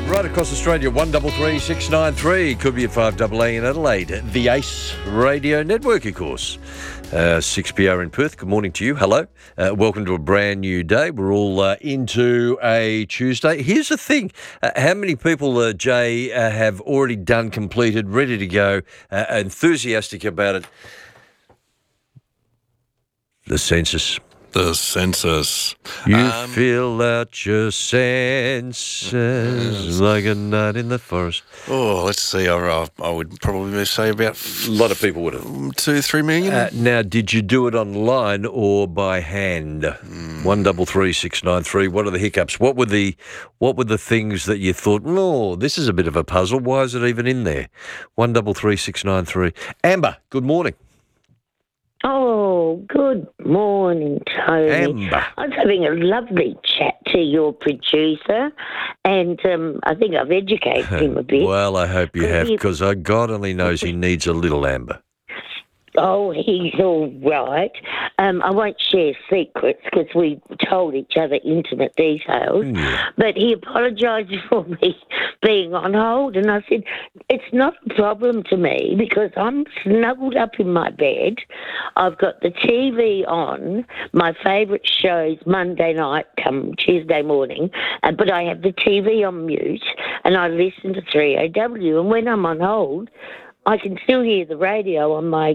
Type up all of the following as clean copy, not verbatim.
right across Australia, 133693. Could be at 5AA in Adelaide. The Ace Radio Network, of course. 6PR in Perth. Good morning to you. Hello. Welcome to a brand new day. We're all into a Tuesday. Here's the thing. How many people, Jay, have already done, completed, ready to go, enthusiastic about it? The census. The census. You fill out your senses like a night in the forest. Oh, let's see. I would probably say about A lot of people would have. 2-3 million. Now, did you do it online or by hand? 133693. What are the hiccups? What were the things that you thought, no, this is a bit of a puzzle. Why is it even in there? 133693. Amber, good morning. Oh, good morning, Tony. Amber. I was having a lovely chat to your producer, and I think I've educated him a bit. Well, I hope you have, because God only knows he needs a little Amber. Oh, he's all right. I won't share secrets because we told each other intimate details. Yeah. But he apologised for me being on hold, and I said, it's not a problem to me because I'm snuggled up in my bed. I've got the TV on. My favourite show's Monday night come Tuesday morning, but I have the TV on mute, and I listen to 3AW. And when I'm on hold, I can still hear the radio on my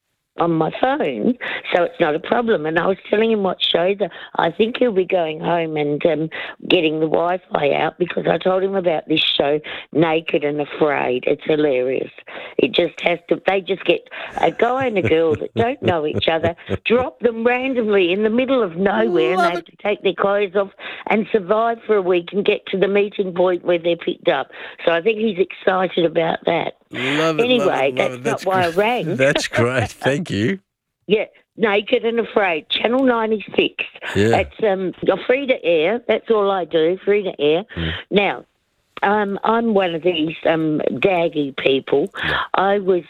phone, so it's not a problem. And I was telling him what shows. I think he'll be going home and getting the Wi-Fi out because I told him about this show, Naked and Afraid. It's hilarious. It just has to. They just get a guy and a girl that don't know each other, drop them randomly in the middle of nowhere, and they have to take their clothes off and survive for a week and get to the meeting point where they're picked up. So I think he's excited about that. Love it. Anyway, love it. that's not why I rang. That's great. Thank you. Yeah, Naked and Afraid, Channel 96. Yeah. It's free to air. That's all I do, free to air. Now, I'm one of these daggy people. Yeah. I was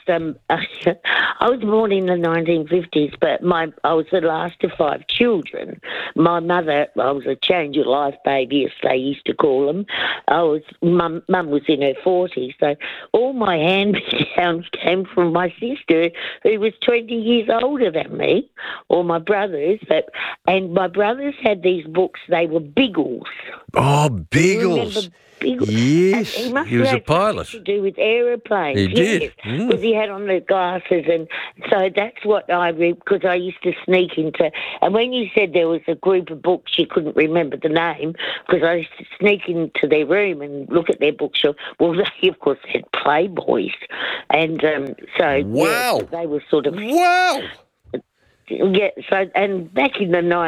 I was born in the 1950s, but I was the last of 5 children. My mother, I was a change of life baby, as they used to call them. Mum was in her 40s, so all my hand-me-downs came from my sister, who was 20 years older than me, or my brothers. And my brothers had these books. They were Biggles. Oh, Biggles. Biggles. Yes, And he was a pilot. to do with aeroplanes. He did. Yes, because he had on the glasses, and so that's what I read. Because I used to sneak into, and when you said there was a group of books, you couldn't remember the name because I used to sneak into their room and look at their bookshelf. Well, they of course had Playboys, and so Wow. yeah, they were sort of Wow. Yeah, so and back in the it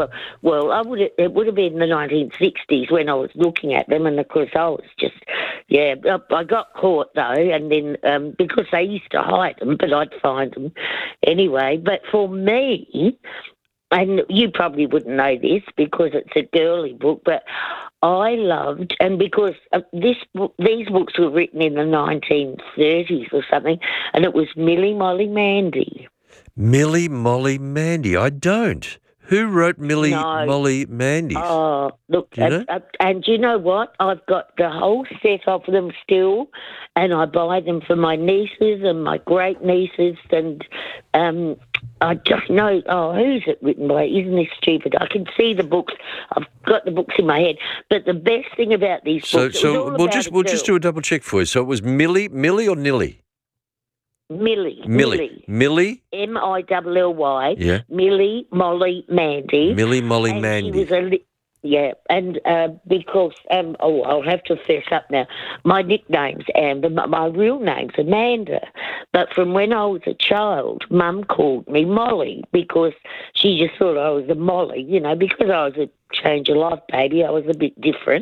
would have been the 1960s when I was looking at them, and of course I was just I got caught though, and then because they used to hide them, but I'd find them anyway. But for me, and you probably wouldn't know this because it's a girly book, but I loved, and because these books were written in the 1930s or something, and it was Millie Molly Mandy. Millie Molly Mandy. I don't. Who wrote Millie No. Molly Mandy? Oh, look, Do you know? and you know what? I've got the whole set of them still, and I buy them for my nieces and my great-nieces, and I don't know, who's it written by? Isn't this stupid? I can see the books. I've got the books in my head. But the best thing about these books... So we'll just do a double check for you. So it was Millie or Nilly? Millie. Millie. Millie. Yeah. Millie Molly Mandy. Millie Molly And Mandy. She was and because, I'll have to fess up now. My nickname's Amber, my real name's Amanda. But from when I was a child, Mum called me Molly because she just thought I was a Molly, because I was a change of life baby, I was a bit different.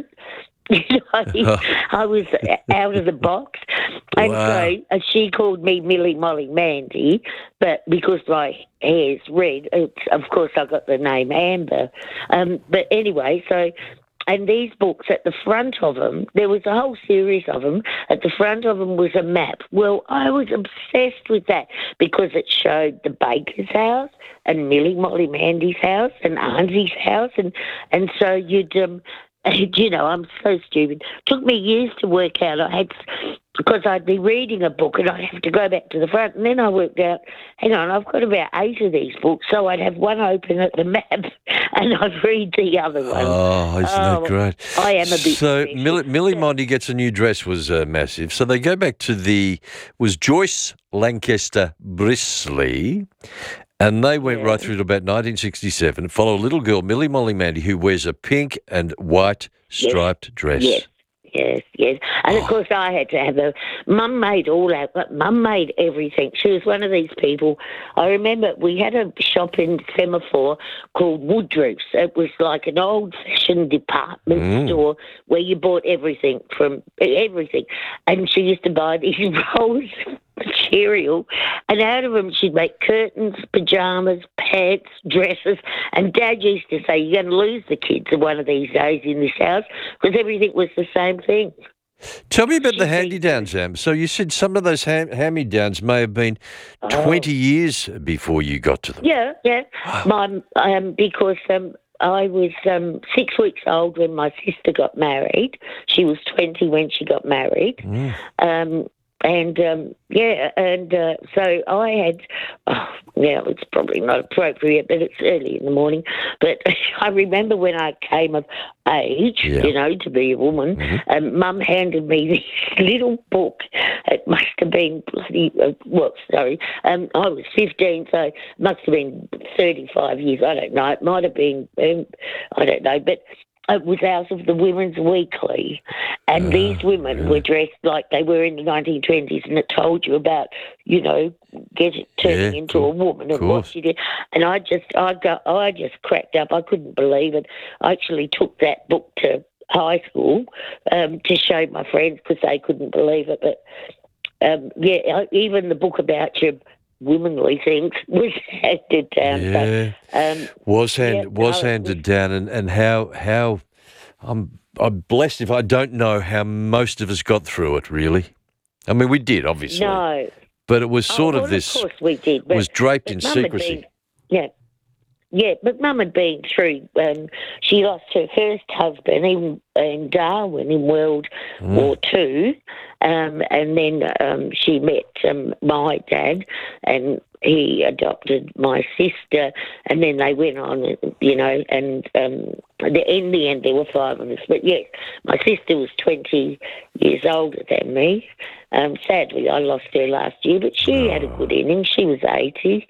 I was out of the box. And so she called me Millie Molly Mandy, but because my hair's red, of course I got the name Amber. But anyway, and these books, at the front of them, there was a whole series of them. At the front of them was a map. Well, I was obsessed with that because it showed the baker's house and Millie Molly Mandy's house and Auntie's house. And so you'd... And, I'm so stupid. Took me years to work out. Because I'd be reading a book and I'd have to go back to the front, and then I worked out, hang on, I've got about 8 of these books, so I'd have one open at the map and I'd read the other one. Oh, isn't that great? I am a bit So special. Millie Monty Gets a New Dress was massive. So they go back to was Joyce Lancaster Brisley, and they went right through to about 1967. Follow a little girl, Millie Molly Mandy, who wears a pink and white striped dress. Yes. And, of course, I had to have Mum made Mum made everything. She was one of these people. I remember we had a shop in Semaphore called Woodroof's. It was like an old-fashioned department store where you bought everything from everything. And she used to buy these rolls of material, and out of them she'd make curtains, pyjamas, pants, dresses. And Dad used to say, you're going to lose the kids one of these days in this house because everything was the same thing. Tell me about the hand-me-downs, Am. So you said some of those hand-me-downs may have been 20 years before you got to them. Yeah. Because I was 6 weeks old when my sister got married. She was 20 when she got married. So I had, it's probably not appropriate, but it's early in the morning. But I remember when I came of age, to be a woman, Mum handed me this little book. It must have been I was 15, so it must have been 35 years. I don't know. It might have been, I don't know, but it was out of the Women's Weekly, and these women were dressed like they were in the 1920s, and it told you about, turning into a woman and what she did. And I just cracked up. I couldn't believe it. I actually took that book to high school to show my friends because they couldn't believe it. But even the book about your womanly things was handed down. Was handed down, and how I'm blessed if I don't know how most of us got through it. Really, I mean, we did obviously. No, but it was sort of this. Of course we did. Was draped in secrecy. But Mum had been through. She lost her first husband in Darwin in World War II, and then she met my dad, and he adopted my sister, and then they went on, and in the end there were 5 of us. But yes, my sister was 20 years older than me. Sadly, I lost her last year, but she had a good innings. She was 80.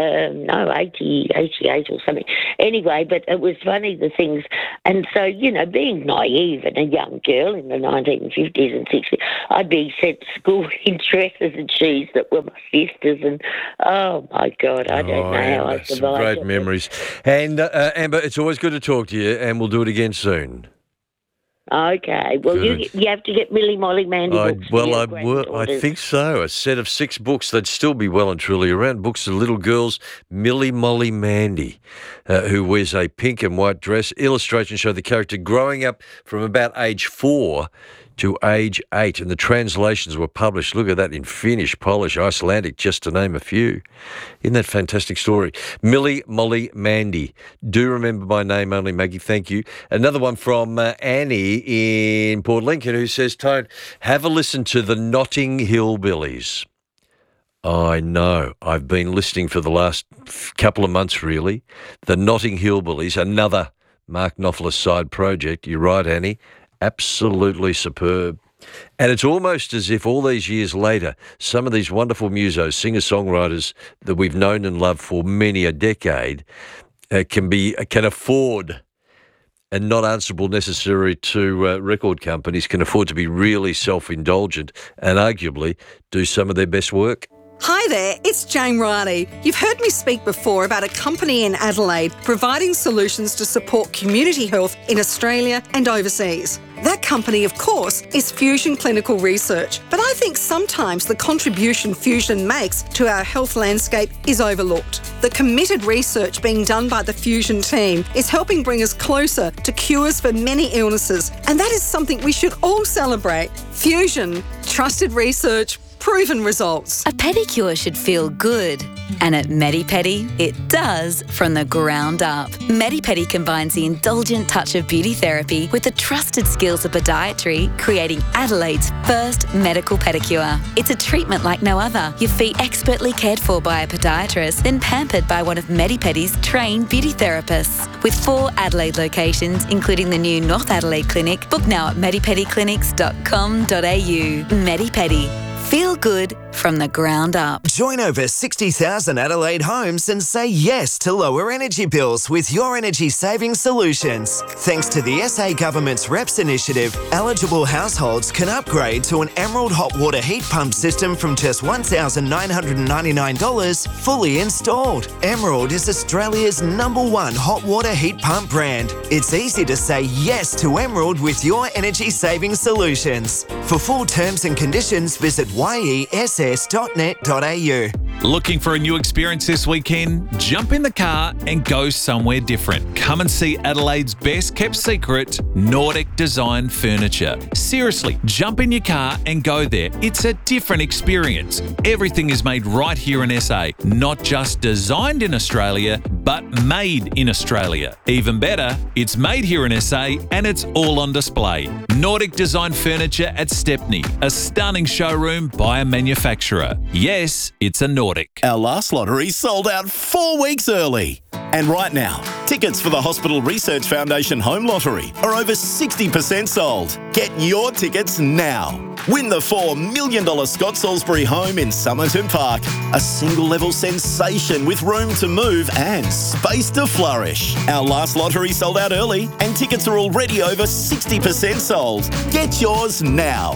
88 or something. Anyway, but it was funny, the things. And so, being naive and a young girl in the 1950s and 60s, I'd be sent to school in dresses and shoes that were my sister's. And, oh, my God, I don't know how I survived. Some great memories. And, Amber, it's always good to talk to you, and we'll do it again soon. Okay. Well, you have to get Millie Molly Mandy books. I think so. A set of 6 books that'd still be well and truly around. Books of little girls, Millie Molly Mandy, who wears a pink and white dress. Illustrations show the character growing up from about age 4 to age 8, and the translations were published, look at that, in Finnish, Polish, Icelandic, just to name a few. Isn't that a fantastic story? Millie Molly Mandy. Do remember my name only, Maggie, thank you. Another one from Annie in Port Lincoln, who says, Tone, have a listen to the Notting Hillbillies. I know. I've been listening for the last couple of months, really. The Notting Hillbillies, another Mark Knopfler side project. You're right, Annie. Absolutely superb. And it's almost as if all these years later, some of these wonderful musos, singer-songwriters that we've known and loved for many a decade can afford, and not answerable necessarily to record companies, can afford to be really self-indulgent and arguably do some of their best work. Hi there, it's Jane Riley. You've heard me speak before about a company in Adelaide providing solutions to support community health in Australia and overseas. That company, of course, is Fusion Clinical Research, but I think sometimes the contribution Fusion makes to our health landscape is overlooked. The committed research being done by the Fusion team is helping bring us closer to cures for many illnesses, and that is something we should all celebrate. Fusion, trusted research, proven results. A pedicure should feel good. And at Medi-Pedi, it does from the ground up. Medi-Pedi combines the indulgent touch of beauty therapy with the trusted skills of podiatry, creating Adelaide's first medical pedicure. It's a treatment like no other. Your feet expertly cared for by a podiatrist, then pampered by one of Medi-Pedi's trained beauty therapists. With 4 Adelaide locations, including the new North Adelaide Clinic, book now at medipediclinics.com.au. Medi-Pedi. Feel good from the ground up. Join over 60,000 Adelaide homes and say yes to lower energy bills with Your Energy Saving Solutions. Thanks to the SA Government's REPS initiative, eligible households can upgrade to an Emerald hot water heat pump system from just $1,999 fully installed. Emerald is Australia's #1 hot water heat pump brand. It's easy to say yes to Emerald with Your Energy Saving Solutions. For full terms and conditions, visit yess.net.au. Looking for a new experience this weekend? Jump in the car and go somewhere different. Come and see Adelaide's best kept secret, Nordic Design Furniture. Seriously, jump in your car and go there. It's a different experience. Everything is made right here in SA, not just designed in Australia, but made in Australia. Even better, it's made here in SA and it's all on display. Nordic Design Furniture at Stepney, a stunning showroom by a manufacturer. Yes, it's a Nordic. Our last lottery sold out 4 weeks early. And right now, tickets for the Hospital Research Foundation Home Lottery are over 60% sold. Get your tickets now. Win the $4 million Scott Salisbury home in Somerton Park. A single-level sensation with room to move and space to flourish. Our last lottery sold out early and tickets are already over 60% sold. Get yours now.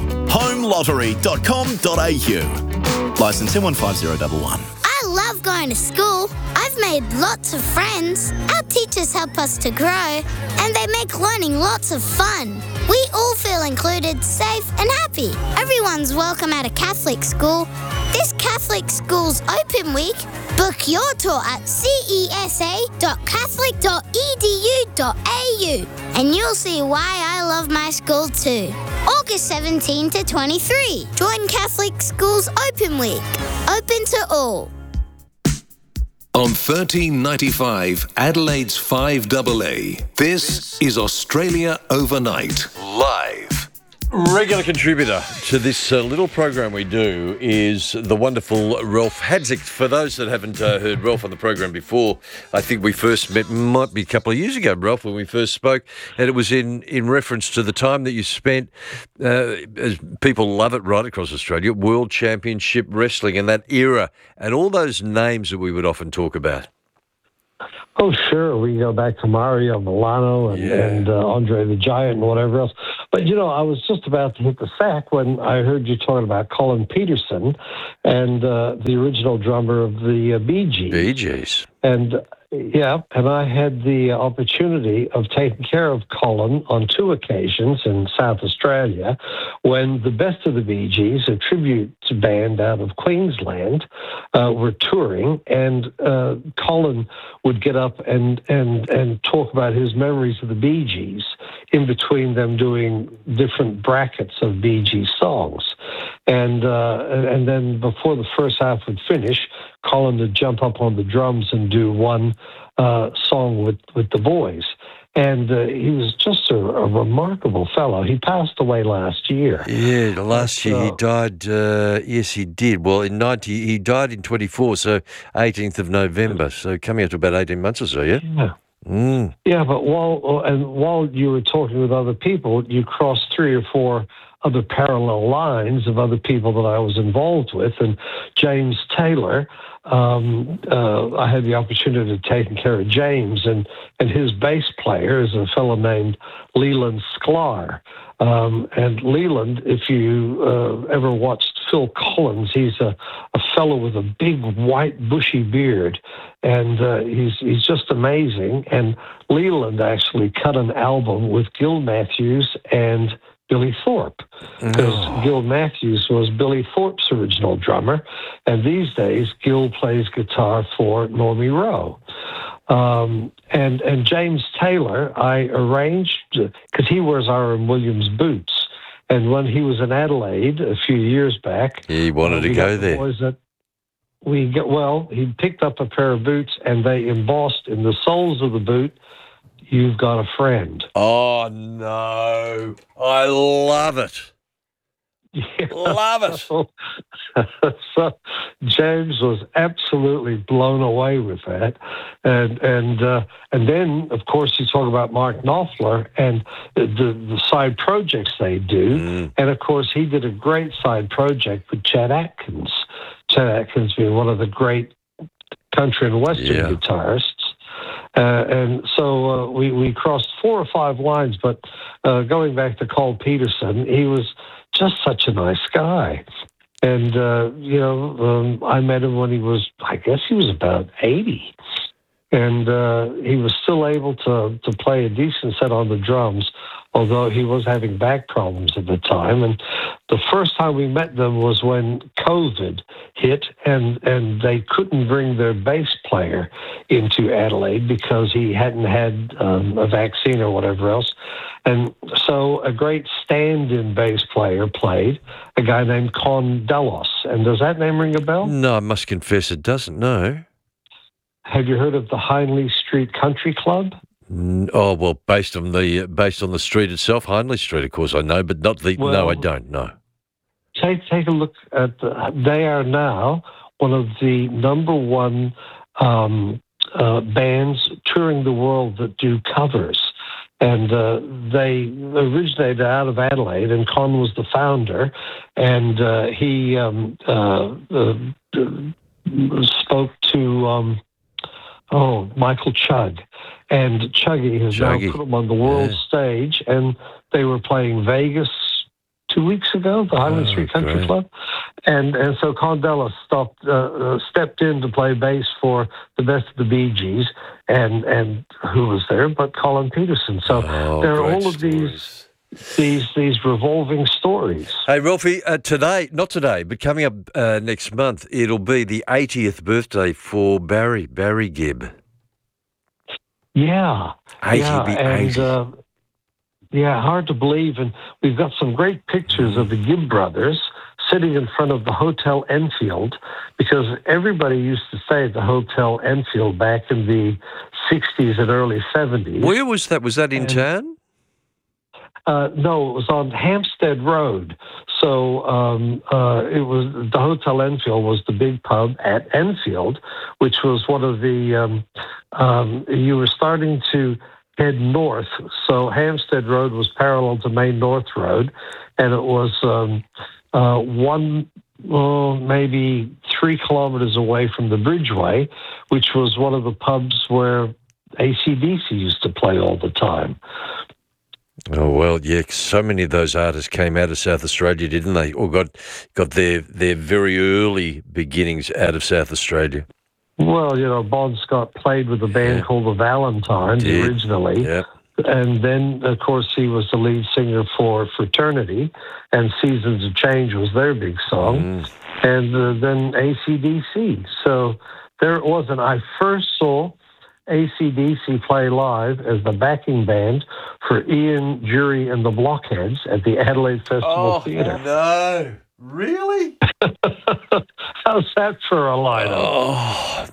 homelottery.com.au. Licence M15011. I love going to school. I've made lots of friends. Our teachers help us to grow, and they make learning lots of fun. We all feel included, safe and happy. Everyone's welcome at a Catholic school. This Catholic Schools Open Week, book your tour at cesa.catholic.edu.au and you'll see why I love my school too. August 17 to 23. Join Catholic Schools Open Week. Open to all. On 1395 Adelaide's 5AA, this is Australia Overnight, live. Regular contributor to this little program we do is the wonderful Ralph Hadzik. For those that haven't heard Ralph on the program before, I think we first met, might be a couple of years ago, Ralph, when we first spoke, and it was in reference to the time that you spent, as people love it right across Australia, World Championship Wrestling and that era, and all those names that we would often talk about. Oh, sure. We can go back to Mario Milano and Andre the Giant and whatever else. But, you know, I was just about to hit the sack when I heard you talking about Colin Peterson and the original drummer of the Bee Gees. Bee Gees. And I had the opportunity of taking care of Colin on 2 occasions in South Australia when the Best of the Bee Gees, a tribute band out of Queensland, were touring, and Colin would get up and talk about his memories of the Bee Gees in between them doing different brackets of Bee Gees songs. And then before the first half would finish, Colin would jump up on the drums and do one song with the boys. And he was just a remarkable fellow. He passed away last year. Yeah, last year he died. Yes, he did. Well, he died in 24, so 18th of November. So coming up to about 18 months or so, yeah? Yeah. Yeah, but while you were talking with other people, you crossed 3 or 4 other parallel lines of other people that I was involved with. And James Taylor, I had the opportunity of taking care of James, and his bass player is a fellow named Leland Sklar. And Leland, if you ever watched Phil Collins, he's a fellow with a big white bushy beard, and he's just amazing. And Leland actually cut an album with Gil Matthews and Billy Thorpe, because Gil Matthews was Billy Thorpe's original drummer, and these days Gil plays guitar for Normie Rowe. And James Taylor, I arranged, because he wears R.M. Williams boots, and when he was in Adelaide a few years back, he wanted to go there. he picked up a pair of boots and they embossed in the soles of the boot, "You've got a friend." Oh, no. I love it. Yeah. Love it. So James was absolutely blown away with that, and then of course you talk about Mark Knopfler and the side projects they do, and of course he did a great side project with Chet Atkins. Chet Atkins being one of the great country and western guitarists. And so we crossed 4 or 5 lines, but going back to Carl Peterson, he was just such a nice guy. And, I met him when I guess he was about 80. And he was still able to play a decent set on the drums, although he was having back problems at the time. And the first time we met them was when COVID hit, and they couldn't bring their bass player into Adelaide because he hadn't had a vaccine or whatever else. And so a great stand-in bass player played, a guy named Con Delos. And does that name ring a bell? No, I must confess it doesn't, no. Have you heard of the Hindley Street Country Club? Oh, well, based on the street itself, Hindley Street, of course, I know, but not the. Well, no, I don't. No. Take a look at. They are now one of the number one bands touring the world that do covers, and they originated out of Adelaide, and Con was the founder, and he spoke to. Michael Chugg. And Chuggy has now put them on the world stage, and they were playing Vegas 2 weeks ago, the Highland Street Country Club. And so Con Delos stepped in to play bass for the best of the Bee Gees, and who was there but Colin Peterson. So there are all of these revolving stories. Hey, Ralphie, not today, but coming up next month, it'll be the 80th birthday for Barry Gibb. Yeah. 80, hard to believe. And we've got some great pictures of the Gibb brothers sitting in front of the Hotel Enfield, because everybody used to stay at the Hotel Enfield back in the 60s and early 70s. Where was that? Was that in town? No, it was on Hampstead Road. So it was the Hotel Enfield was the big pub at Enfield, which was one of the. You were starting to head north, so Hampstead Road was parallel to Main North Road, and it was maybe 3 kilometers away from the Bridgeway, which was one of the pubs where AC/DC used to play all the time. Oh, well, yeah, so many of those artists came out of South Australia, didn't they? Or got their very early beginnings out of South Australia. Well, Bon Scott played with a band called the Valentines originally. Yeah. And then, of course, he was the lead singer for Fraternity, and Seasons of Change was their big song. And then AC/DC. So there it was. And I first saw AC/DC play live as the backing band for Ian Jury and the Blockheads at the Adelaide Festival Theatre. Oh, no. Really? How's that for a lineup?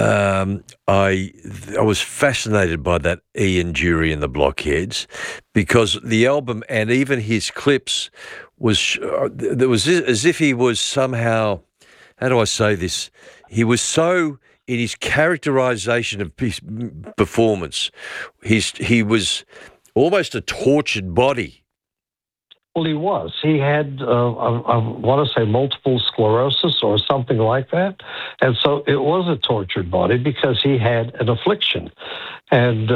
I was fascinated by that Ian Jury and the Blockheads, because the album and even his clips was as if he was somehow, how do I say this? He was so, in his characterization of his performance, he was almost a tortured body. Well, he was. He had, I want to say, multiple sclerosis or something like that. And so it was a tortured body because he had an affliction. And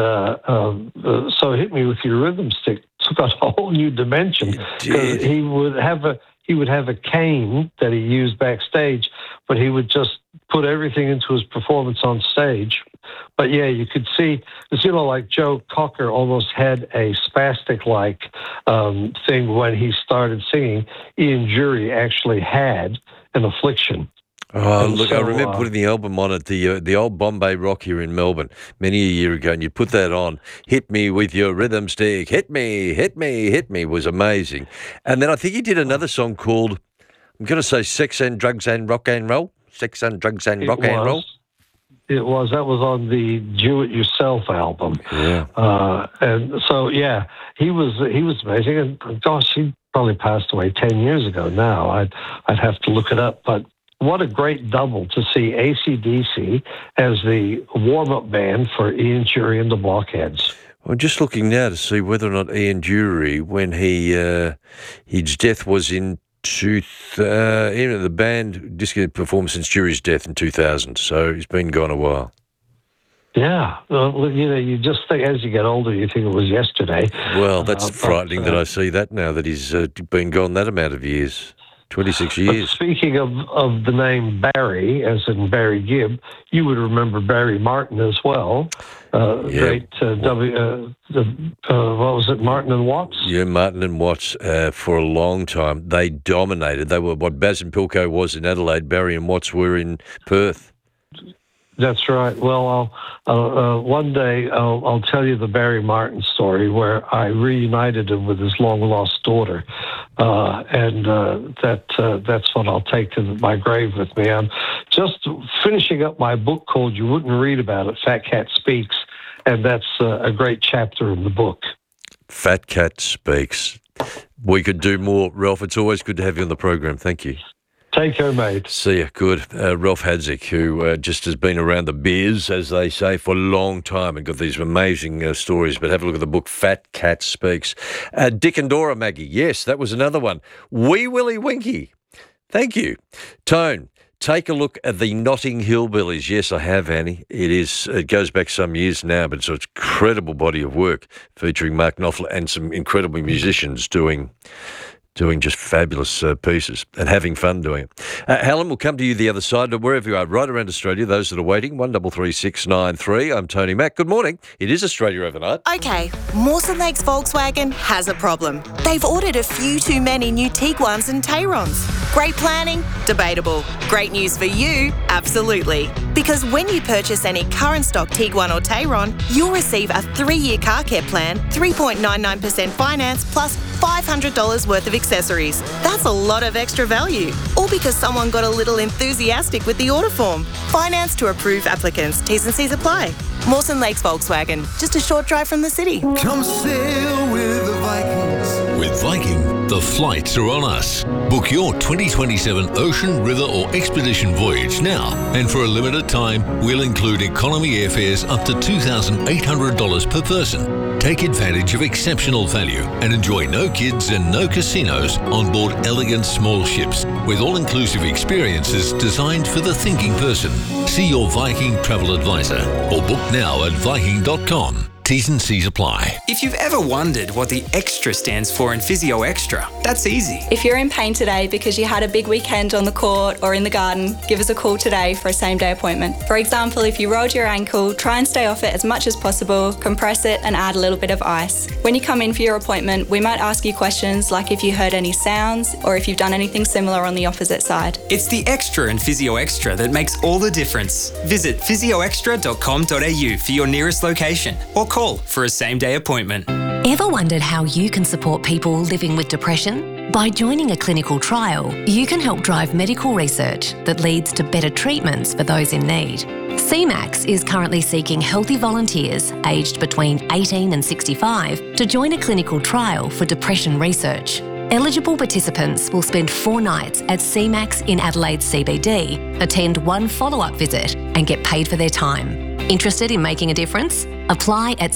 so Hit Me With Your Rhythm Stick took on a whole new dimension. Because he would have a cane that he used backstage, but he would just put everything into his performance on stage. But yeah, you could see, like Joe Cocker almost had a spastic-like thing when he started singing. Ian Jury actually had an affliction. Oh, and look, so, I remember putting the album on at the old Bombay Rock here in Melbourne many a year ago, and you put that on, Hit Me With Your Rhythm Stick, Hit Me, Hit Me, Hit Me, was amazing. And then I think he did another song called, I'm going to say Sex and Drugs and Rock and Roll, Sex and Drugs and Rock and Roll? It was. That was on the Do It Yourself album. Yeah. And so, yeah, he was amazing. And gosh, he probably passed away 10 years ago now. I'd have to look it up. But what a great double to see AC/DC as the warm-up band for Ian Dury and the Blockheads. I'm just looking now to see whether or not Ian Dury, when his death was in the band just performed since Dury's death in 2000, so he's been gone a while. Yeah, well, you just think as you get older, you think it was yesterday. Well, that's frightening that I see that now, that he's been gone that amount of years. 26 years. But speaking of the name Barry, as in Barry Gibb, you would remember Barry Martin as well. Great what was it, Martin and Watts? Yeah, Martin and Watts for a long time. They dominated. They were what Baz and Pilko was in Adelaide. Barry and Watts were in Perth. That's right. Well, one day I'll tell you the Barry Martin story where I reunited him with his long-lost daughter, and that's what I'll take to my grave with me. I'm just finishing up my book called You Wouldn't Read About It, Fat Cat Speaks, and that's a great chapter in the book. Fat Cat Speaks. We could do more, Ralph. It's always good to have you on the program. Thank you. Take care, mate. See ya. Good. Ralph Hadzik, who just has been around the biz, as they say, for a long time and got these amazing stories. But have a look at the book, Fat Cat Speaks. Dick and Dora, Maggie. Yes, that was another one. Wee Willie Winky. Thank you. Tone, take a look at the Notting Hillbillies. Yes, I have, Annie. It goes back some years now, but it's an incredible body of work featuring Mark Knopfler and some incredible musicians doing just fabulous pieces and having fun doing it. Helen, we'll come to you the other side, but wherever you are, right around Australia, those that are waiting, 133693. I'm Tony Mack. Good morning. It is Australia Overnight. Okay, Mawson Lakes Volkswagen has a problem. They've ordered a few too many new Tiguans and Tayrons. Great planning? Debatable. Great news for you? Absolutely. Because when you purchase any current stock Tiguan or Tayron, you'll receive a 3-year car care plan, 3.99% finance, plus $500 worth of accessories. That's a lot of extra value. All because someone got a little enthusiastic with the order form. Finance to approved applicants. T's and C's apply. Mawson Lakes Volkswagen, just a short drive from the city. Come sail with the Vikings. With Viking, the flights are on us. Book your 2027 ocean, river or expedition voyage now. And for a limited time, we'll include economy airfares up to $2,800 per person. Take advantage of exceptional value and enjoy no kids and no casinos on board elegant small ships with all-inclusive experiences designed for the thinking person. See your Viking travel advisor or book now at Viking.com. T's and C's apply. If you've ever wondered what the extra stands for in Physio Extra, that's easy. If you're in pain today because you had a big weekend on the court or in the garden, give us a call today for a same-day appointment. For example, if you rolled your ankle, try and stay off it as much as possible, compress it and add a little bit of ice. When you come in for your appointment, we might ask you questions like if you heard any sounds or if you've done anything similar on the opposite side. It's the extra in Physio Extra that makes all the difference. Visit physioextra.com.au for your nearest location or call for a same-day appointment. Ever wondered how you can support people living with depression? By joining a clinical trial, you can help drive medical research that leads to better treatments for those in need. CMAX is currently seeking healthy volunteers aged between 18 and 65 to join a clinical trial for depression research. Eligible participants will spend 4 nights at CMAX in Adelaide CBD, attend 1 follow-up visit and get paid for their time. Interested in making a difference? Apply at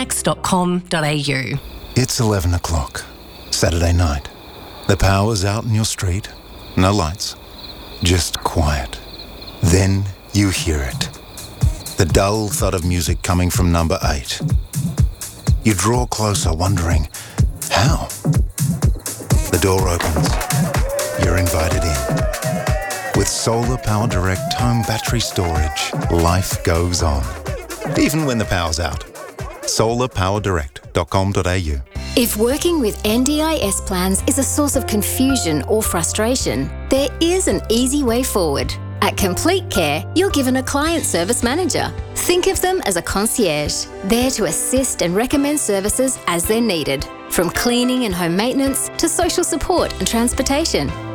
cmax.com.au. It's 11 o'clock, Saturday night. The power's out in your street. No lights, just quiet. Then you hear it. The dull thud of music coming from number 8. You draw closer, wondering, how? The door opens. You're invited in. With Solar Power Direct home battery storage, life goes on. Even when the power's out. solarpowerdirect.com.au. If working with NDIS plans is a source of confusion or frustration, there is an easy way forward. At Complete Care, you're given a client service manager. Think of them as a concierge, there to assist and recommend services as they're needed, from cleaning and home maintenance to social support and transportation.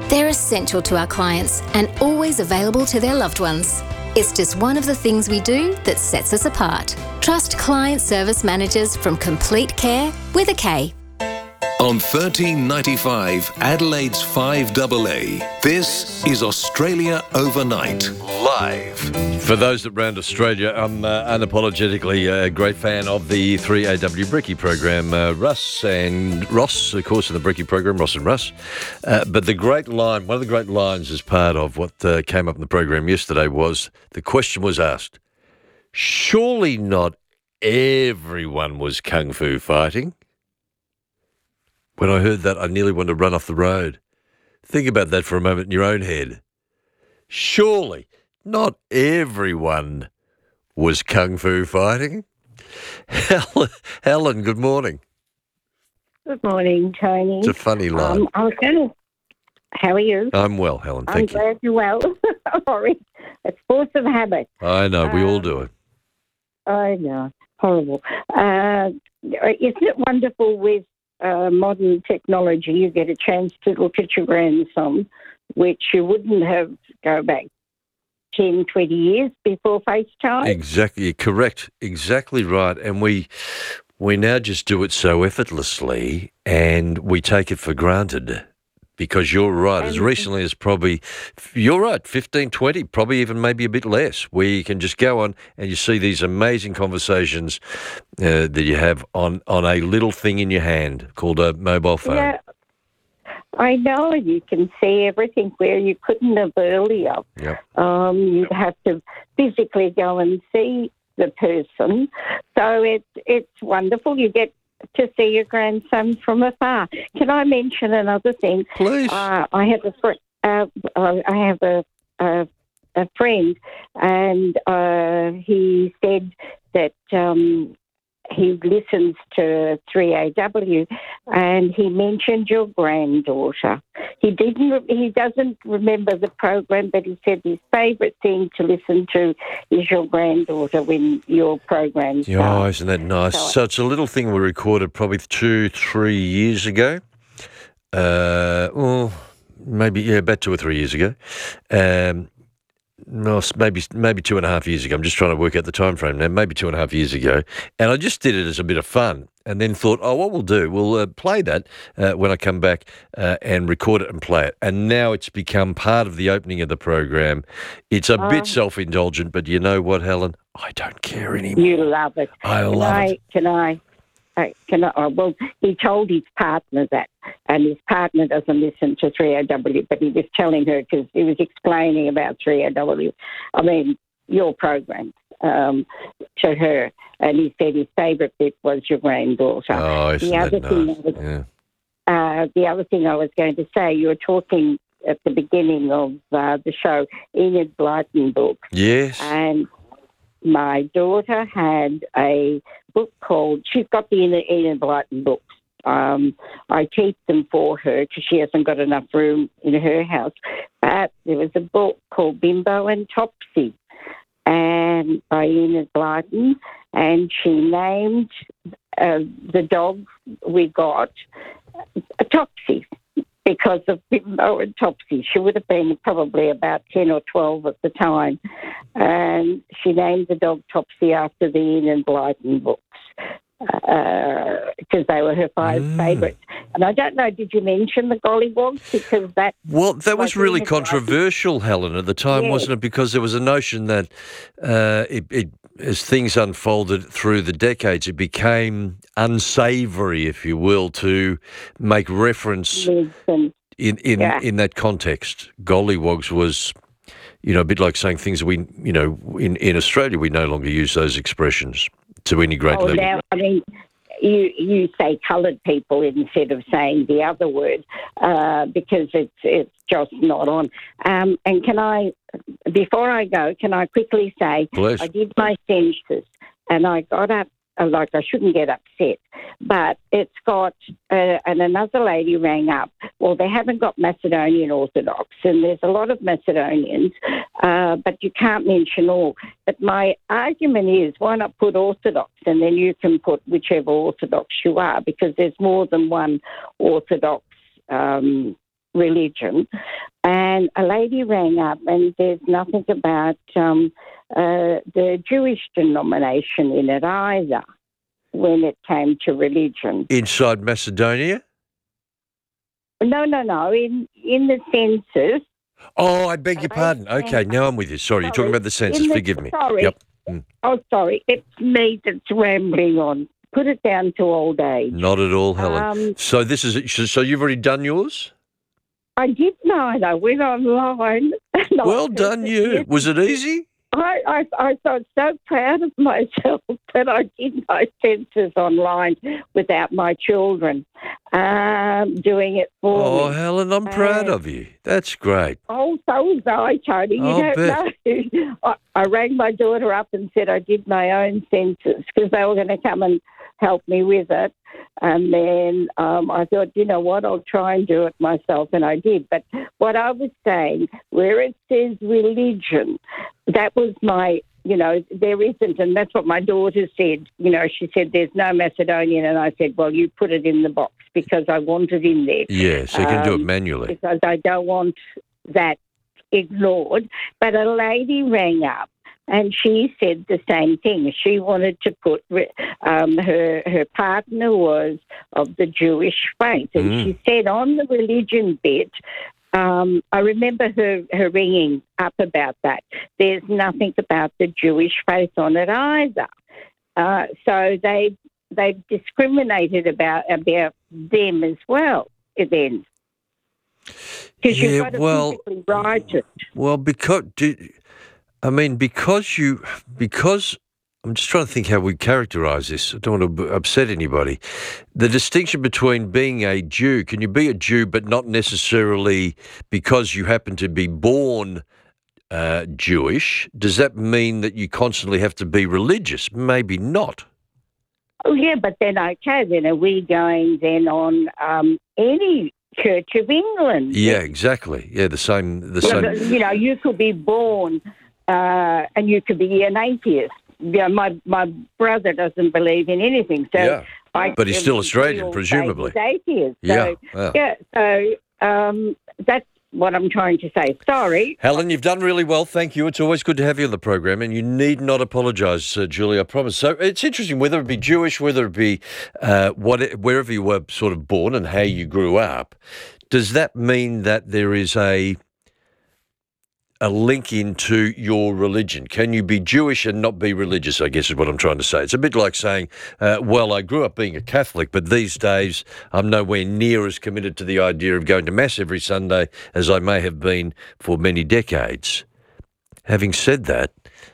They're essential to our clients and always available to their loved ones. It's just one of the things we do that sets us apart. Trust Client Service Managers from Complete Care with a K. On 1395 Adelaide's 5AA, this is Australia Overnight, live. For those that round Australia, I'm unapologetically a great fan of the 3AW Brekkie program. Russ and Ross, of course, in the Brekkie program, Ross and Russ. But the great line, one of the great lines as part of what came up in the program yesterday was, the question was asked, surely not everyone was kung fu fighting? When I heard that, I nearly wanted to run off the road. Think about that for a moment in your own head. Surely not everyone was kung fu fighting. Helen, good morning. Good morning, Tony. It's a funny line. How are you? I'm well, Helen. Thank you. I'm glad you're well. Sorry. It's force of habit. I know. We all do it. I know. Horrible. Isn't it wonderful with modern technology, you get a chance to look at your grandson, which you wouldn't have go back 10, 20 years before FaceTime? Exactly, correct. Exactly right. And we now just do it so effortlessly and we take it for granted. Because you're right, as recently as probably, you're right, 15, 20, probably even maybe a bit less, where you can just go on and you see these amazing conversations that you have on a little thing in your hand called a mobile phone. Yeah, I know. You can see everything where you couldn't have earlier. Yep. You'd have to physically go and see the person. So it's wonderful. You get to see your grandson from afar. Can I mention another thing? Please. I have a friend, and he said that he listens to 3AW, and he mentioned your granddaughter. He doesn't remember the program, but he said his favourite thing to listen to is your granddaughter when your program starts. Oh, isn't that nice? So it's a little thing we recorded probably 2-3 years ago. Maybe about 2 or 3 years ago. No, maybe 2.5 years ago. I'm just trying to work out the time frame now. Maybe 2.5 years ago, and I just did it as a bit of fun, and then thought, what we'll do, we'll play that when I come back and record it and play it. And now it's become part of the opening of the program. It's a bit self-indulgent, but you know what, Helen? I don't care anymore. You love it. I love it. Well, he told his partner that, and his partner doesn't listen to 3AW, but he was telling her because he was explaining about 3AW, your program, to her, and he said his favourite bit was your granddaughter. Oh, isn't that nice? The other thing I was going to say, you were talking at the beginning of the show, Enid Blyton book. Yes. And my daughter had a book called, she's got the Enid Blyton books. I keep them for her because she hasn't got enough room in her house. But there was a book called Bimbo and Topsy, and by Enid Blyton, and she named the dog we got Topsy because of Bimbo and Topsy. She would have been probably about 10 or 12 at the time. And she named the dog Topsy after the Enid Blyton books because they were her 5 favourites. And I don't know, did you mention the gollywogs? Because that... Well, that was really controversial, Helen, at the time, wasn't it? Because there was a notion that as things unfolded through the decades, it became unsavoury, if you will, to make reference in that context. Gollywogs was, a bit like saying things that we, in Australia, we no longer use those expressions to any great level. Now, you say coloured people instead of saying the other word because it's just not on. And before I go, can I quickly say, Please. I did my census and I got up, I shouldn't get upset, but it's got, and another lady rang up, well, they haven't got Macedonian Orthodox, and there's a lot of Macedonians, but you can't mention all. But my argument is, why not put Orthodox, and then you can put whichever Orthodox you are, because there's more than one Orthodox religion. And a lady rang up and there's nothing about the Jewish denomination in it either when it came to religion. Inside Macedonia? No. In the census. Oh, I beg your pardon. Okay, now I'm with you. Sorry, you're talking about the census. Forgive me. Sorry. Yep. Oh, sorry. It's me that's rambling on. Put it down to old age. Not at all, Helen. So so you've already done yours? I did mine. I went online. Well done, you. Was it easy? I felt so proud of myself that I did my census online without my children doing it for me. Oh, Helen, I'm proud of you. That's great. Oh, so was I, Tony. You don't know. I rang my daughter up and said I did my own census because they were going to come and help me with it. And then I thought, you know what, I'll try and do it myself, and I did. But what I was saying, where it says religion, that was my, there isn't, and that's what my daughter said. She said there's no Macedonian, and I said, well, you put it in the box because I want it in there. Yeah, so you can do it manually. Because I don't want that ignored. But a lady rang up, and she said the same thing. She wanted to put her partner was of the Jewish faith. And she said on the religion bit, I remember her ringing up about that. There's nothing about the Jewish faith on it either. So they've discriminated about them as well then. Because you've got to physically write it. Well, because I'm just trying to think how we characterise this. I don't want to upset anybody. The distinction between being a Jew, can you be a Jew but not necessarily because you happen to be born Jewish? Does that mean that you constantly have to be religious? Maybe not. Oh, yeah, but then, okay, then are we going then on any Church of England? Yeah, exactly. Yeah, the same. You could be born and you could be an atheist. My brother doesn't believe in anything, so but he's still Australian, presumably. He's atheist. So that's what I'm trying to say. Sorry. Helen, you've done really well. Thank you. It's always good to have you on the program, and you need not apologise, Julie, I promise. So it's interesting, whether it be Jewish, whether it be wherever you were sort of born and how you grew up, does that mean that there is a link into your religion? Can you be Jewish and not be religious, I guess is what I'm trying to say. It's a bit like saying, well, I grew up being a Catholic, but these days I'm nowhere near as committed to the idea of going to Mass every Sunday as I may have been for many decades. Having said that,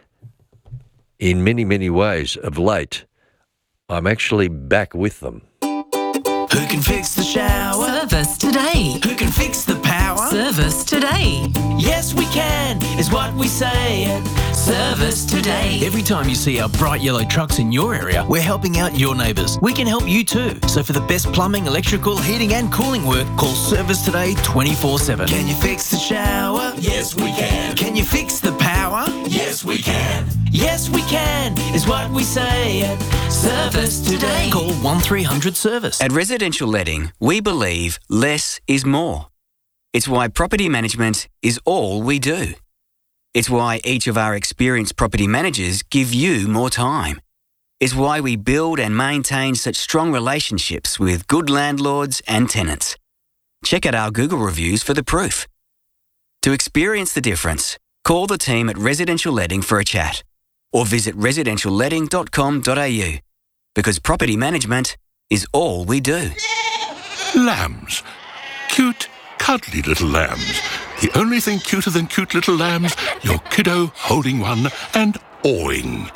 in many, many ways of late, I'm actually back with them. Who can fix the shower? Service today. Who can fix the power? Service today. Yes, we can, is what we say. Service today. Every time you see our bright yellow trucks in your area, we're helping out your neighbours. We can help you too. So for the best plumbing, electrical, heating and cooling work, call Service Today 24/7. Can you fix the shower? Yes, we can. Can you fix the power? Yes, we can. Yes, we can, is what we say. Service Today. Call 1300 Service. At Residential Letting, we believe less is more. It's why property management is all we do. It's why each of our experienced property managers give you more time. It's why we build and maintain such strong relationships with good landlords and tenants. Check out our Google reviews for the proof. To experience the difference, call the team at Residential Letting for a chat or visit residentialletting.com.au because property management is all we do. Lambs. Cute, cuddly little lambs. The only thing cuter than cute little lambs, your kiddo holding one and awing.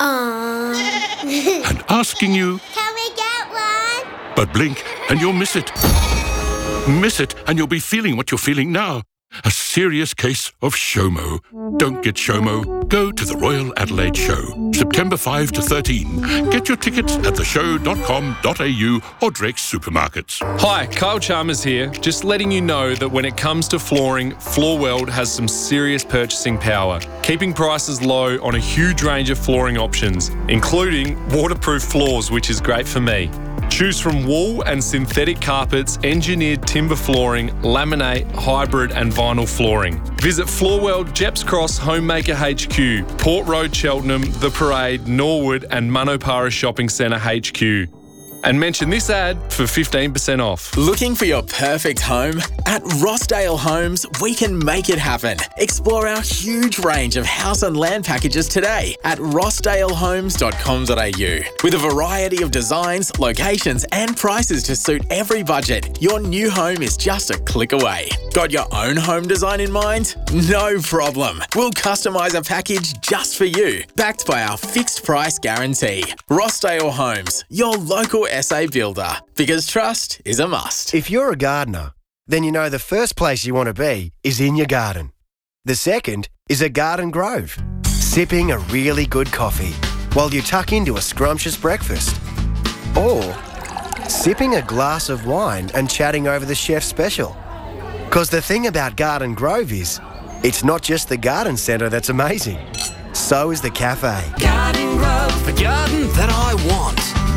And asking you, Can we get one? but blink and you'll miss it. Miss it and you'll be feeling what you're feeling now. A serious case of SHOMO. Don't get SHOMO. Go to the Royal Adelaide Show, September 5 to 13. Get your tickets at theshow.com.au or Drake's supermarkets. Hi, Kyle Chalmers here. Just letting you know that when it comes to flooring, Floorweld has some serious purchasing power. keeping prices low on a huge range of flooring options, including waterproof floors, which is great for me. Choose from wool and synthetic carpets, engineered timber flooring, laminate, hybrid and vinyl flooring. Visit Floorworld, Jeps Cross, Homemaker HQ, Port Road, Cheltenham, The Parade, Norwood and Manopara Shopping Centre HQ. And mention this ad for 15% off. Looking for your perfect home? At Rossdale Homes, we can make it happen. Explore our huge range of house and land packages today at rossdalehomes.com.au. With a variety of designs, locations and prices to suit every budget, your new home is just a click away. Got your own home design in mind? No problem. We'll customise a package just for you, backed by our fixed price guarantee. Rossdale Homes, your local SA builder, because trust is a must. If you're a gardener, then you know the first place you want to be is in your garden. The second is a garden grove, sipping a really good coffee while you tuck into a scrumptious breakfast. Or sipping a glass of wine and chatting over the chef's special. Because the thing about Garden Grove is, it's not just the garden centre that's amazing. So is the cafe. Garden Grove, the garden that I want.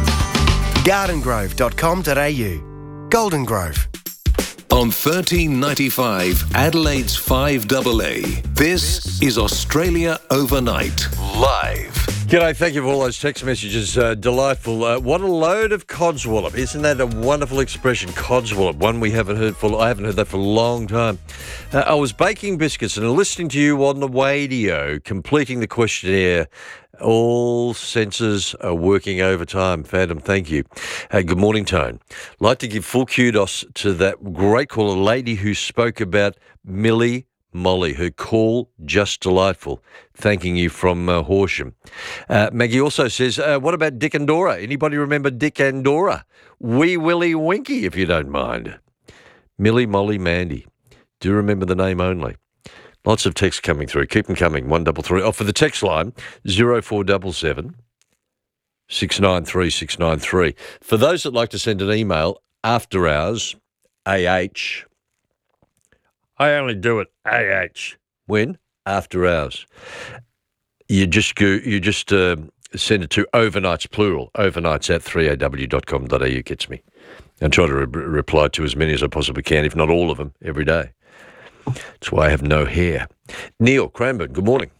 gardengrove.com.au. Golden Grove. On 1395 Adelaide's 5AA, this is Australia Overnight, live. G'day, thank you for all those text messages. Delightful. What a load of codswallop. Isn't that a wonderful expression, codswallop? One I haven't heard that for a long time. I was baking biscuits and listening to you on the radio, completing the questionnaire. All senses are working overtime. Phantom, thank you. Good morning, Tone. Like to give full kudos to that great caller, lady who spoke about Millie Molly. Her call, just delightful. Thanking you from Horsham. Maggie also says, what about Dick and Dora? Anybody remember Dick and Dora? Wee Willie Winky, if you don't mind. Millie Molly Mandy. Do remember the name only. Lots of texts coming through. Keep them coming. 133. Oh, for the text line, 0477 693 693. For those that like to send an email, after hours, AH. I only do it AH. When? After hours. You just send it to overnights, plural, overnights at 3aw.com.au gets me. And try to reply to as many as I possibly can, if not all of them, every day. That's why I have no hair. Neil Cranbourne, good morning.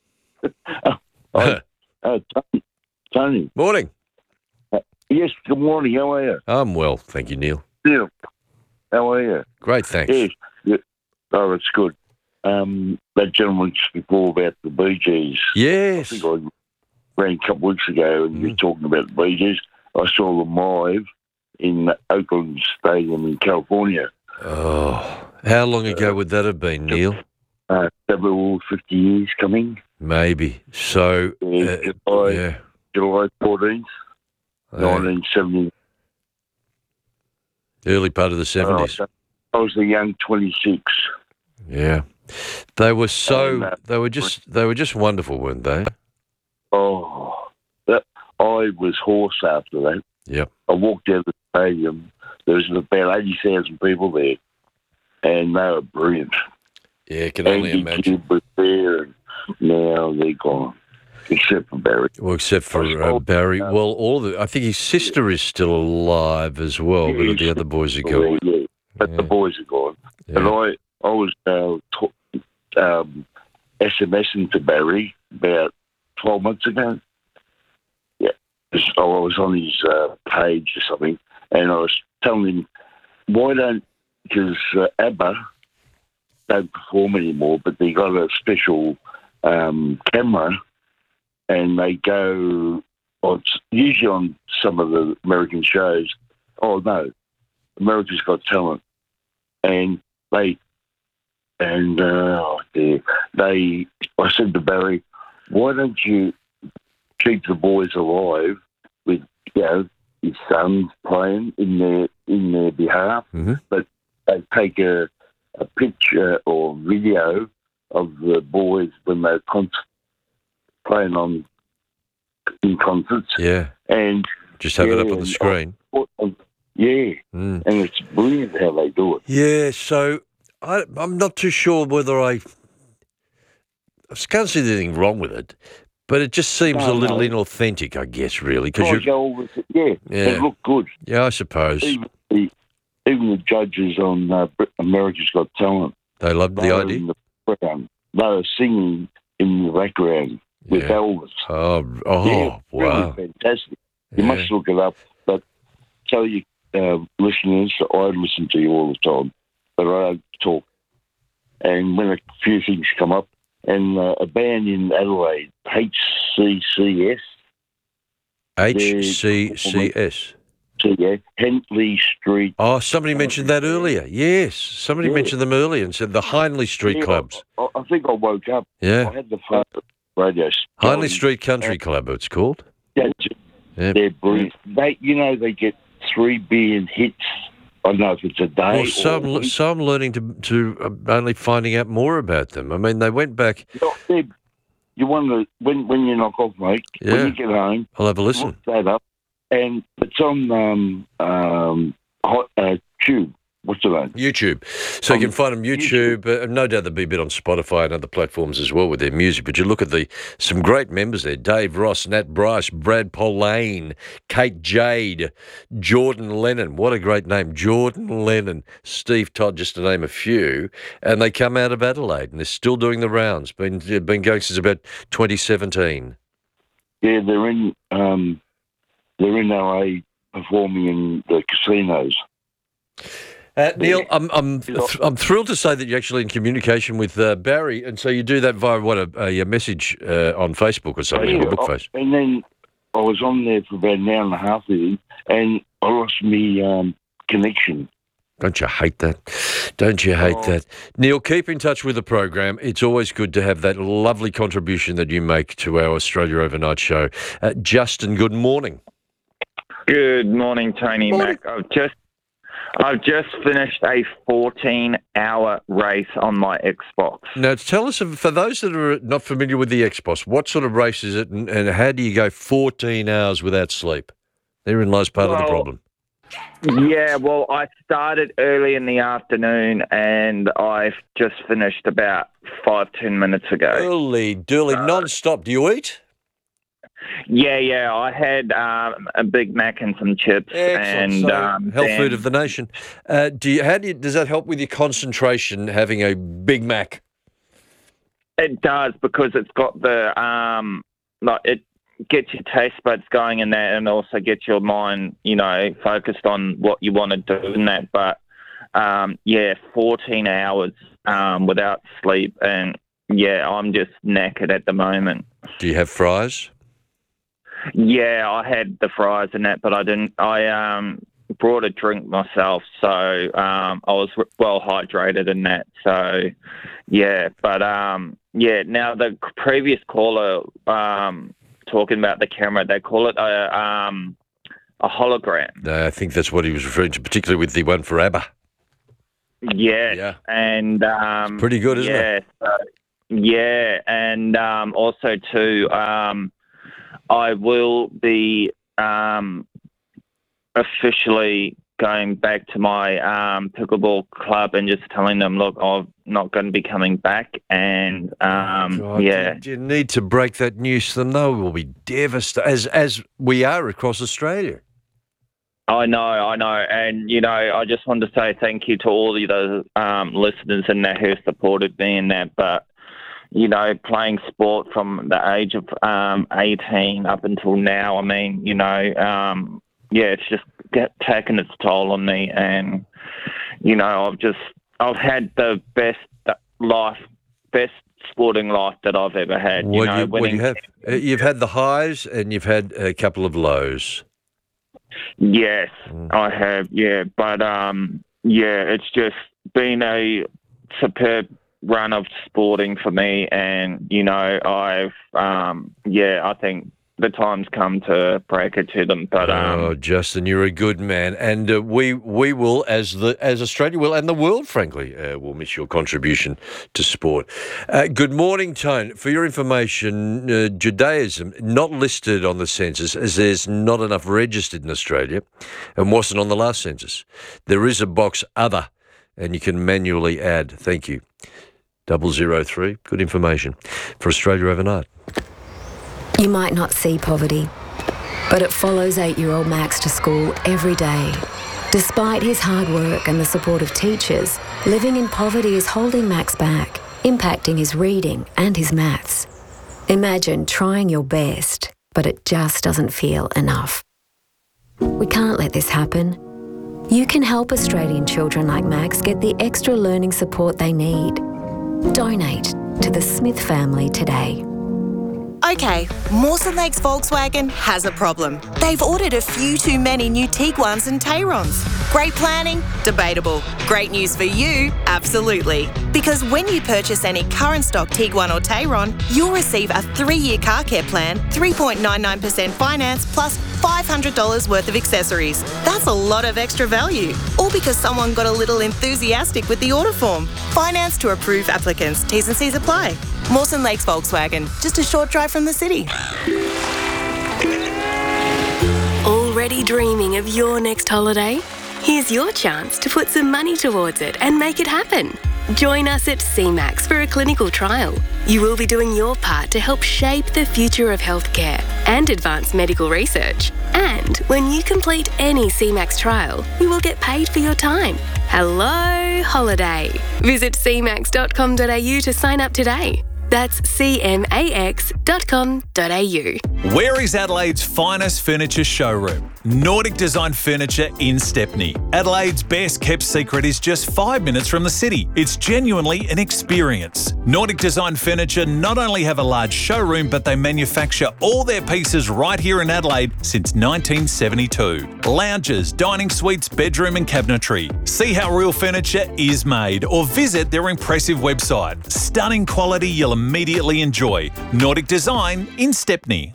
Tony. Morning. Yes, good morning. How are you? I'm well, thank you, Neil. Yeah. How are you? Great, thanks. Yes. Yeah. Oh, that's good. That gentleman just before about the Bee Gees. Yes. I think I ran a couple of weeks ago and you were talking about the Bee Gees. I saw them live in Oakland Stadium in California. Oh, how long ago would that have been, Neil? Several 50 years coming. Maybe. So, July 14th, 1970. Early part of the 70s. I was a young 26. Yeah. They were they were just wonderful, weren't they? Oh, I was hoarse after that. Yep. I walked out of the stadium. There was about 80,000 people there, and they were brilliant. Yeah, I can only imagine. Kidd was there, and now they're gone, except for Barry. Well, except for Barry. Well, I think his sister is still alive as well, but the other boys are gone. Yeah, but the boys are gone. Yeah. And I was SMSing to Barry about 12 months ago. Yeah, I was on his page or something, and I was telling him, because ABBA don't perform anymore, but they got a special camera, and they go, usually on some of the American shows, America's Got Talent, and I said to Barry, why don't you keep the boys alive with, his sons playing in their behalf, but they take a picture or video of the boys when they're playing in concerts. Yeah. And just have it up on the screen. And it's brilliant how they do it. Yeah, so I'm not too sure whether I I can't see anything wrong with it, but it just seems a little inauthentic, I guess, really. Because it looked good. Yeah, I suppose. Even the judges on America's Got Talent, they loved the idea. In the background. They were singing in the background with Elvis. Wow. Really fantastic. You must look it up. But tell your listeners, I listen to you all the time, but I don't talk. And when a few things come up, and a band in Adelaide, HCCS. HCCS. Yeah, Henley Street. Oh, somebody mentioned that earlier. Yes, somebody mentioned them earlier and said the Hindley Street Clubs. I think I woke up. Yeah. I had the phone radio. Hindley Street Country Club, it's called. That's it. Yep. They're brilliant. They get 3 billion hits. I don't know if it's a day. Well, some learning to only finding out more about them. I mean, they went back. You want to when you knock off, mate. When you get home, I'll have a listen. Look that up, and it's on Tube. What's the name? YouTube. So you can find them YouTube. No doubt there'll be a bit on Spotify and other platforms as well with their music. But you look at some great members there. Dave Ross, Nat Bryce, Brad Pollane, Kate Jade, Jordan Lennon. What a great name. Jordan Lennon, Steve Todd, just to name a few. And they come out of Adelaide and they're still doing the rounds. Been going since about 2017. Yeah, they're in LA performing in the casinos. Neil, I'm thrilled to say that you're actually in communication with Barry, and so you do that via a message on Facebook or something, or Bookface. And then I was on there for about an hour and a half with him, and I lost my connection. Don't you hate that? Don't you hate that? Neil, keep in touch with the program. It's always good to have that lovely contribution that you make to our Australia Overnight show. Justin, good morning. Good morning, Tony Mac. I've just finished a 14-hour race on my Xbox. Now, tell us, for those that are not familiar with the Xbox, what sort of race is it, and how do you go 14 hours without sleep? Therein lies part of the problem. Yeah, well, I started early in the afternoon, and I've just finished about 5-10 minutes ago. Early, non-stop. Do you eat? Yeah. I had a Big Mac and some chips. Excellent. And health food of the nation. Does that help with your concentration, having a Big Mac? It does, because it's got the it gets your taste buds going in that, and also gets your mind, focused on what you want to do in that. But 14 hours without sleep, and I'm just knackered at the moment. Do you have fries? Yeah, I had the fries and that, but I didn't. I brought a drink myself, so I was well hydrated in that. So, but now the previous caller talking about the camera, they call it a hologram. I think that's what he was referring to, particularly with the one for ABBA. Yeah, and it's pretty good, isn't it? And also too. I will be officially going back to my pickleball club and just telling them, look, I'm not going to be coming back. And you need to break that news to them. They will be devastated, as we are across Australia. I know. And, I just wanted to say thank you to all the listeners in that who supported me in that. But, playing sport from the age of 18 up until now, I mean, it's just taken its toll on me. And, I've had the best sporting life that I've ever had. You've had the highs and you've had a couple of lows. Yes, I have. Yeah, but it's just been a superb run of sporting for me, and I've I think the time's come to break it to them. But Justin, you're a good man, and we will, as Australia will, and the world, frankly, will miss your contribution to sport. Good morning, Tone. For your information, Judaism not listed on the census, as there's not enough registered in Australia, and wasn't on the last census. There is a box other, and you can manually add. Thank you. 003. Good information for Australia Overnight. You might not see poverty, but it follows 8-year-old Max to school every day. Despite his hard work and the support of teachers, living in poverty is holding Max back, impacting his reading and his maths. Imagine trying your best, but it just doesn't feel enough. We can't let this happen. You can help Australian children like Max get the extra learning support they need. Donate to the Smith family today. Okay, Mawson Lakes Volkswagen has a problem. They've ordered a few too many new Tiguans and Tayrons. Great planning? Debatable. Great news for you? Absolutely. Because when you purchase any current stock Tiguan or Tayron, you'll receive a 3-year car care plan, 3.99% finance, plus $500 worth of accessories. That's a lot of extra value. All because someone got a little enthusiastic with the order form. Finance to approved applicants. T's and C's apply. Mawson Lakes Volkswagen, just a short drive from the city. Already dreaming of your next holiday? Here's your chance to put some money towards it and make it happen. Join us at CMAX for a clinical trial. You will be doing your part to help shape the future of healthcare and advance medical research. And when you complete any CMAX trial, you will get paid for your time. Hello, holiday. Visit cmax.com.au to sign up today. That's cmax.com.au. Where is Adelaide's finest furniture showroom? Nordic Design Furniture in Stepney. Adelaide's best kept secret is just 5 minutes from the city. It's genuinely an experience. Nordic Design Furniture not only have a large showroom, but they manufacture all their pieces right here in Adelaide since 1972. Lounges, dining suites, bedroom and cabinetry. See how real furniture is made or visit their impressive website. Stunning quality you'll immediately enjoy. Nordic Design in Stepney.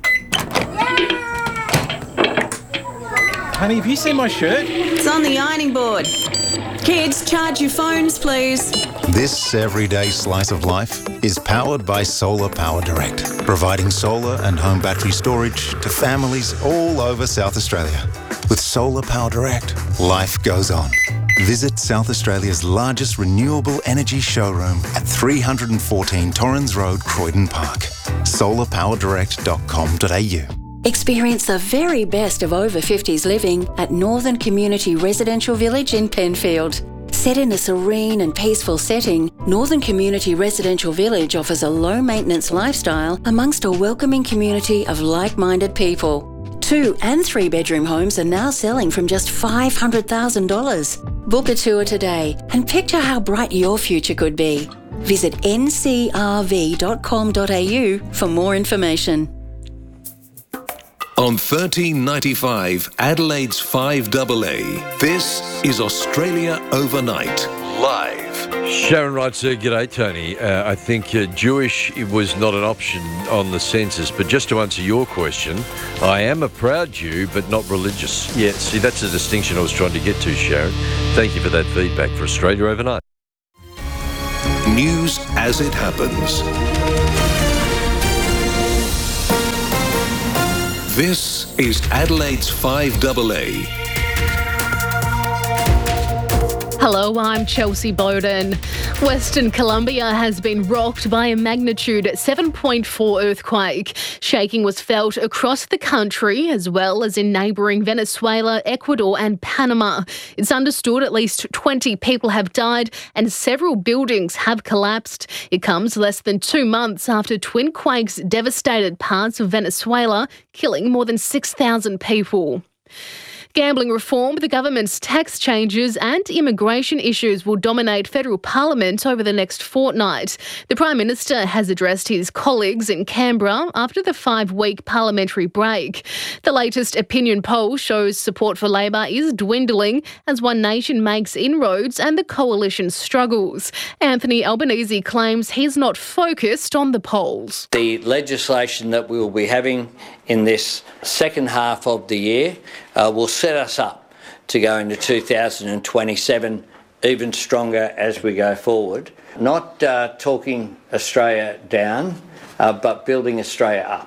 Honey, have you seen my shirt? It's on the ironing board. Kids, charge your phones, please. This everyday slice of life is powered by Solar Power Direct, providing solar and home battery storage to families all over South Australia. With Solar Power Direct, life goes on. Visit South Australia's largest renewable energy showroom at 314 Torrens Road, Croydon Park. solarpowerdirect.com.au. Experience the very best of over 50s living at Northern Community Residential Village in Penfield. Set in a serene and peaceful setting, Northern Community Residential Village offers a low-maintenance lifestyle amongst a welcoming community of like-minded people. 2- and 3-bedroom homes are now selling from just $500,000. Book a tour today and picture how bright your future could be. Visit ncrv.com.au for more information. On 1395 Adelaide's 5AA, this is Australia Overnight, live. Sharon writes, g'day Tony. I think Jewish was not an option on the census, but just to answer your question, I am a proud Jew, but not religious. Yeah, see, that's the distinction I was trying to get to, Sharon. Thank you for that feedback for Australia Overnight. News as it happens. This is Adelaide's 5AA. Hello, I'm Chelsea Bowden. Western Colombia has been rocked by a magnitude 7.4 earthquake. Shaking was felt across the country as well as in neighbouring Venezuela, Ecuador and Panama. It's understood at least 20 people have died and several buildings have collapsed. It comes less than 2 months after twin quakes devastated parts of Venezuela, killing more than 6,000 people. Gambling reform, the government's tax changes and immigration issues will dominate federal parliament over the next fortnight. The Prime Minister has addressed his colleagues in Canberra after the 5-week parliamentary break. The latest opinion poll shows support for Labor is dwindling as One Nation makes inroads and the coalition struggles. Anthony Albanese claims he's not focused on the polls. The legislation that we will be having in this second half of the year will set us up to go into 2027 even stronger as we go forward. Not talking Australia down, but building Australia up.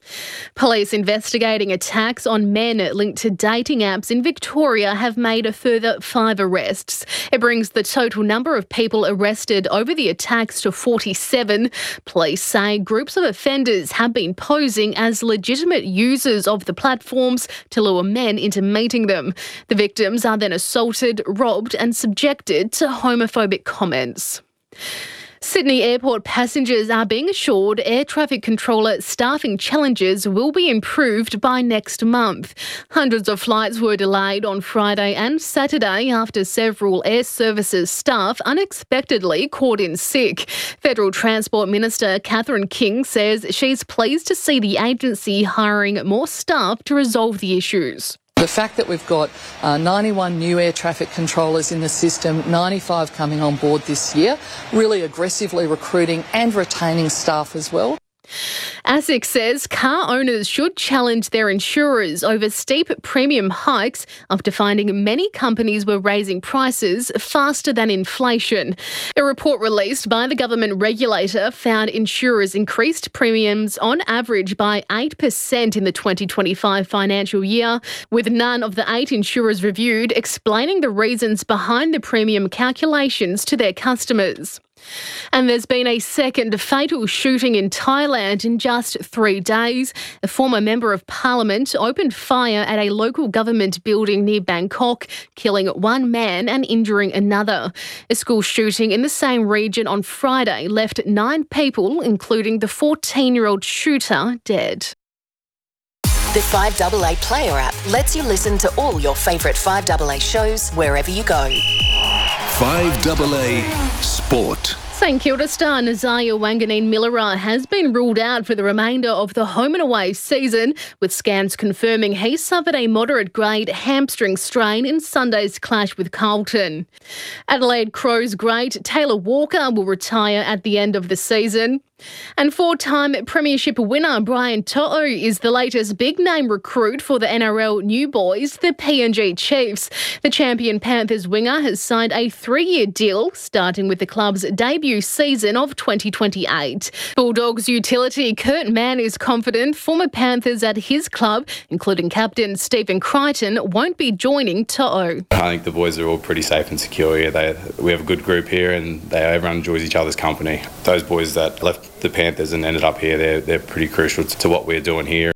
Police investigating attacks on men linked to dating apps in Victoria have made a further 5 arrests. It brings the total number of people arrested over the attacks to 47. Police say groups of offenders have been posing as legitimate users of the platforms to lure men into meeting them. The victims are then assaulted, robbed and subjected to homophobic comments. Sydney Airport passengers are being assured air traffic controller staffing challenges will be improved by next month. Hundreds of flights were delayed on Friday and Saturday after several air services staff unexpectedly called in sick. Federal Transport Minister Catherine King says she's pleased to see the agency hiring more staff to resolve the issues. The fact that we've got 91 new air traffic controllers in the system, 95 coming on board this year, really aggressively recruiting and retaining staff as well. ASIC says car owners should challenge their insurers over steep premium hikes after finding many companies were raising prices faster than inflation. A report released by the government regulator found insurers increased premiums on average by 8% in the 2025 financial year, with none of the 8 insurers reviewed explaining the reasons behind the premium calculations to their customers. And there's been a second fatal shooting in Thailand in just 3 days. A former member of parliament opened fire at a local government building near Bangkok, killing 1 man and injuring another. A school shooting in the same region on Friday left 9 people, including the 14-year-old shooter, dead. The 5AA Player app lets you listen to all your favourite 5AA shows wherever you go. 5AA Sport. St Kilda star Nazaya Wanganeen-Millera has been ruled out for the remainder of the home and away season, with scans confirming he suffered a moderate-grade hamstring strain in Sunday's clash with Carlton. Adelaide Crows great Taylor Walker will retire at the end of the season. And 4-time premiership winner Brian To'o is the latest big-name recruit for the NRL new boys, the PNG Chiefs. The champion Panthers winger has signed a 3-year deal, starting with the club's debut season of 2028. Bulldogs utility Kurt Mann is confident former Panthers at his club, including captain Stephen Crichton, won't be joining To'o. I think the boys are all pretty safe and secure here. We have a good group here and everyone enjoys each other's company. Those boys that left the Panthers and ended up here, they're pretty crucial to what we're doing here.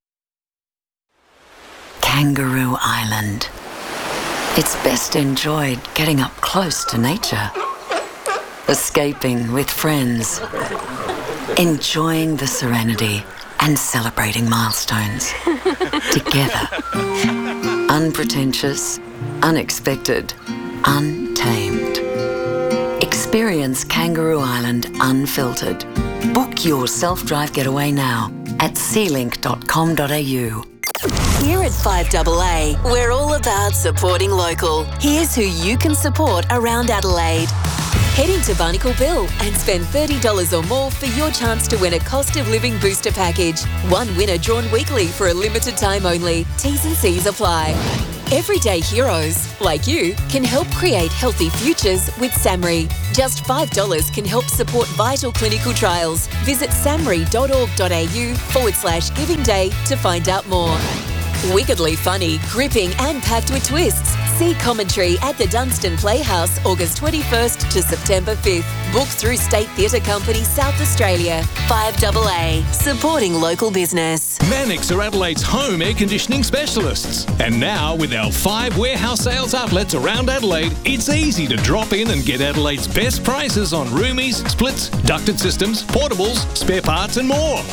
Kangaroo Island. It's best enjoyed getting up close to nature, escaping with friends, enjoying the serenity and celebrating milestones together. Unpretentious, unexpected, untamed. Experience Kangaroo Island unfiltered. Book your self-drive getaway now at sealink.com.au. Here at 5AA, we're all about supporting local. Here's who you can support around Adelaide. Head into Barnacle Bill and spend $30 or more for your chance to win a cost of living booster package. One winner drawn weekly for a limited time only. T's and C's apply. Everyday heroes, like you, can help create healthy futures with SAMRI. Just $5 can help support vital clinical trials. Visit samri.org.au/Giving Day to find out more. Wickedly funny, gripping and packed with twists. See commentary at the Dunstan Playhouse August 21st to September 5th. Book through State Theatre Company South Australia. 5AA, supporting local business. Mannix are Adelaide's home air conditioning specialists. And now, with our 5 warehouse sales outlets around Adelaide, it's easy to drop in and get Adelaide's best prices on roomies, splits, ducted systems, portables, spare parts and more.